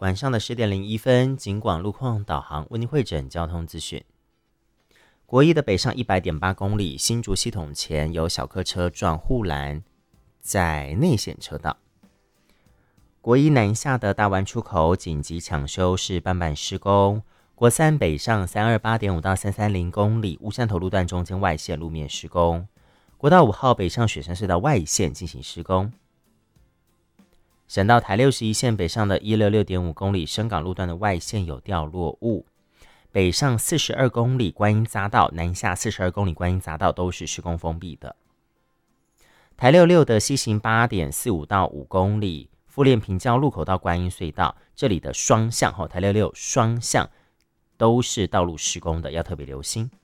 晚上的10:01，警广路况导航为您汇整交通资讯。国一的北上100.8公里，新竹系统前有小客车撞护栏，在内线车道。国一南下的大湾出口紧急抢修是班板施工。国三北上328.5到330公里，乌山头路段中间外线路面施工。国道5号北上雪山隧道外线进行施工。省道台61线北上的166.5公里，深港路段的外线有掉落物。北上42公里观音匝道，南下42公里观音匝道都是施工封闭的。台66的西行8.45到5公里，富恋平交路口到观音隧道，这里的双向台66双向都是道路施工的，要特别留心。